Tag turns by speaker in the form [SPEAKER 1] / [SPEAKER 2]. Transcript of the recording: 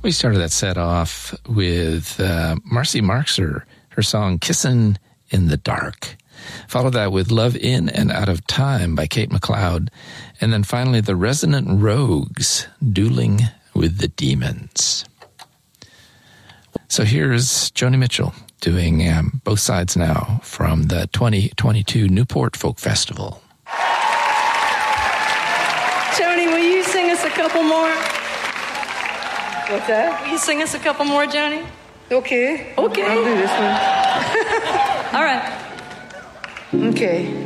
[SPEAKER 1] We started that set off with Marcy Marxer, her song Kissin' in the Dark. Followed that with Love In and Out of Time by Kate McLeod. And then finally the Resonant Rogues, Dueling with the Demons. So here's Joni Mitchell doing Both Sides Now from the 2022 Newport Folk Festival.
[SPEAKER 2] Joni, will you sing us a couple more?
[SPEAKER 3] What's that?
[SPEAKER 2] Will you sing us a couple more, Joni?
[SPEAKER 3] Okay.
[SPEAKER 2] Okay.
[SPEAKER 3] I'll do this one.
[SPEAKER 2] All right.
[SPEAKER 3] Okay.